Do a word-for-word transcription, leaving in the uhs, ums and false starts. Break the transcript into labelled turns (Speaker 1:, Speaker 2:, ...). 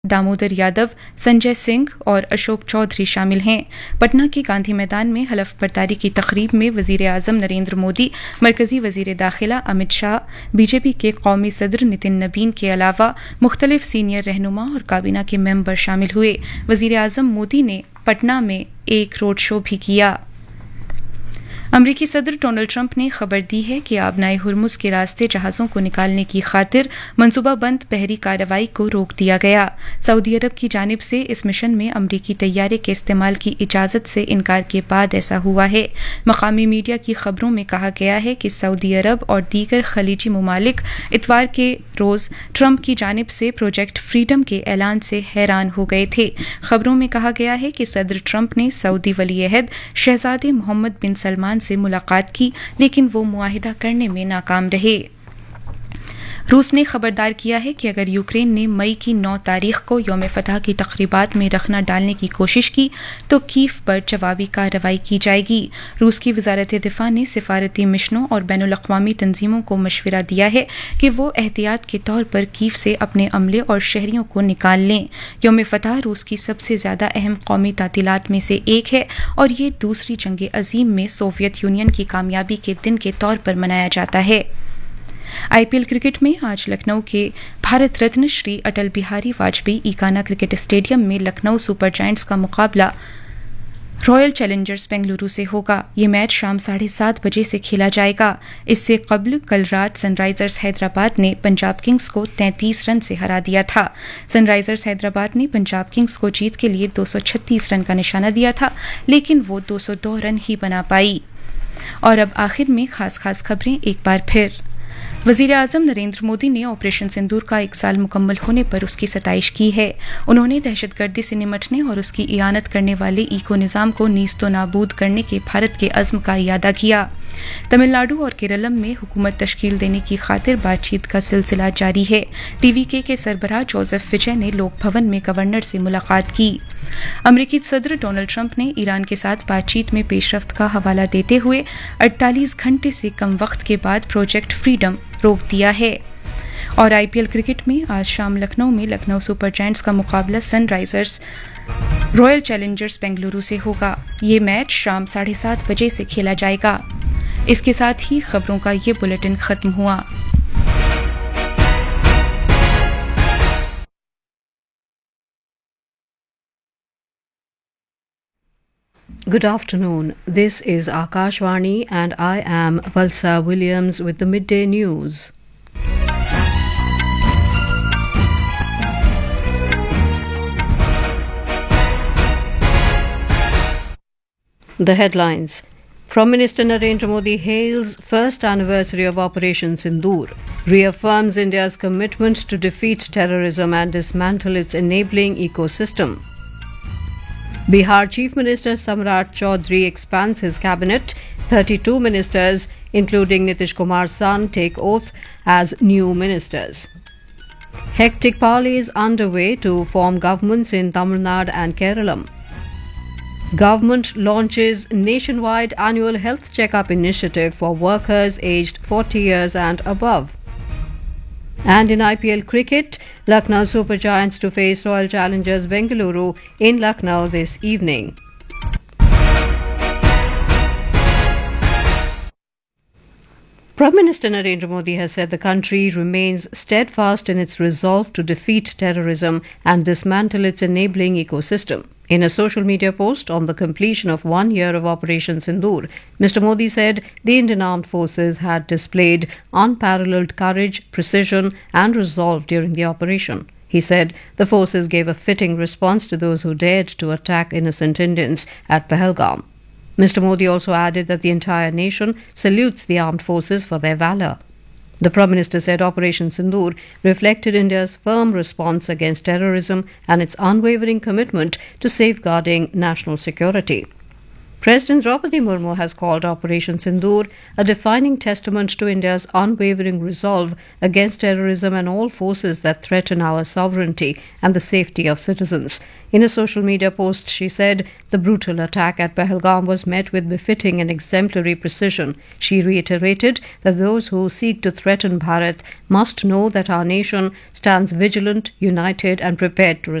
Speaker 1: दामोदर यादव, संजय सिंह और अशोक चौधरी शामिल हैं। पटना के गांधी मैदान में हलफ बर्दारी की तकरीब में वजीर आजम नरेंद्र मोदी, मरकजी वजीर दाखिला अमित शाह, बीजेपी के कौमी सदर नितिन नबीन के अलावा मुख्तलिफ सीनियर रहनुमा और काबीना के मेंबर शामिल हुए। वजीर आजम मोदी ने पटना में एक रोड शो भी किया। अमरीकी सदर डोनाल्ड ट्रंप ने खबर दी है कि आबनाए हुर्मुज के रास्ते जहाज़ों को निकालने की खातिर मनसूबाबंद बहरी कार्रवाई को रोक दिया गया। सऊदी अरब की जानिब से इस मिशन में अमरीकी तैयारे के इस्तेमाल की इजाज़त से इनकार के बाद ऐसा हुआ है। मकामी मीडिया की खबरों में कहा गया है कि सऊदी अरब और दीगर खलीजी ममालिक इतवार के रोज़ ट्रंप की जानिब से प्रोजेक्ट फ्रीडम के ऐलान से हैरान हो गए थे। खबरों में कहा गया है कि सदर ट्रंप ने सऊदी वली अहद शहजादे मोहम्मद बिन सलमान से मुलाकात की, लेकिन वो मुआहिदा करने में नाकाम रहे। रूस ने खबरदार किया है कि अगर यूक्रेन ने मई की नौ तारीख को यौम फतह की तकरीबात में रखना डालने की कोशिश की तो कीव पर जवाबी कार्रवाई की जाएगी। रूस की वजारत दिफा ने सिफारती मिशनों और बैनुल-अक़वामी तंजीमों को मशवरा दिया है कि वो एहतियात के तौर पर कीव से अपने अमले और शहरियों को निकाल लें। यौम फतह रूस की सबसे ज्यादा अहम कौमी तातीलात में से एक है और ये दूसरी जंग अजीम में सोवियत यूनियन की कामयाबी के दिन के तौर पर मनाया जाता है। आईपीएल क्रिकेट में आज लखनऊ के भारत रत्न श्री अटल बिहारी वाजपेयी ईकाना क्रिकेट स्टेडियम में लखनऊ सुपर जायंट्स का मुकाबला रॉयल चैलेंजर्स बेंगलुरु से होगा। ये मैच शाम साढ़े सात बजे से खेला जाएगा। इससे कबल कल रात सनराइजर्स हैदराबाद ने पंजाब किंग्स को तैंतीस रन से हरा दिया था। सनराइजर्स हैदराबाद ने पंजाब किंग्स को जीत के लिए दो सौ छत्तीस रन का निशाना दिया था, लेकिन वो दो सौ दो रन ही बना पाई। और अब आखिर में खास खास खबरें एक बार फिर। वजीर आजम नरेंद्र मोदी ने ऑपरेशन सिंदूर का एक साल मुकम्मल होने पर उसकी सताइश की है। उन्होंने दहशतगर्दी से निमटने और उसकी इयानत करने वाले इको निज़ाम को नीस्तो नाबूद करने के भारत के अज़्म का इयादा किया। तमिलनाडु और केरलम में हुकूमत तश्कील देने की खातिर बातचीत का सिलसिला जारी है। टीवीके के सरबराह जोसेफ विजय ने लोक भवन में गवर्नर से मुलाकात की। अमरीकी सदर डोनाल्ड ट्रंप ने ईरान के साथ बातचीत में पेशरफ्त का हवाला देते हुए अड़तालीस घंटे से कम वक्त के बाद प्रोजेक्ट फ्रीडम रोक दिया है। और आईपीएल क्रिकेट में आज शाम लखनऊ में लखनऊ सुपर जायंट्स का मुकाबला सनराइजर्स रॉयल चैलेंजर्स बेंगलुरु से होगा। ये मैच शाम साढ़े सात बजे से खेला जाएगा। इसके साथ ही खबरों का ये बुलेटिन खत्म हुआ।
Speaker 2: Good afternoon. This is Akashvani and I am Valsa Williams with the midday news. The headlines. Prime Minister Narendra Modi hails first anniversary of Operation Sindoor, reaffirms India's commitment to defeat terrorism and dismantle its enabling ecosystem. Bihar Chief Minister Samrat Chaudhary expands his cabinet. thirty-two ministers, including Nitish Kumar's son, take oath as new ministers. Hectic parleys underway to form governments in Tamil Nadu and Kerala. Government launches nationwide annual health checkup initiative for workers aged forty years and above. And in I P L cricket, Lucknow Super Giants to face Royal Challengers Bengaluru in Lucknow this evening. Prime Minister Narendra Modi has said the country remains steadfast in its resolve to defeat terrorism and dismantle its enabling ecosystem. In a social media post on the completion of one year of Operation Sindoor, Mister Modi said the Indian Armed Forces had displayed unparalleled courage, precision and resolve during the operation. He said the forces gave a fitting response to those who dared to attack innocent Indians at Pahalgam. Mister Modi also added that the entire nation salutes the armed forces for their valour. The Prime Minister said Operation Sindoor reflected India's firm response against terrorism and its unwavering commitment to safeguarding national security. President Draupadi Murmu has called Operation Sindoor a defining testament to India's unwavering resolve against terrorism and all forces that threaten our sovereignty and the safety of citizens. In a social media post, she said the brutal attack at Pahalgam was met with befitting and exemplary precision. She reiterated that those who seek to threaten Bharat must know that our nation stands vigilant, united, and prepared to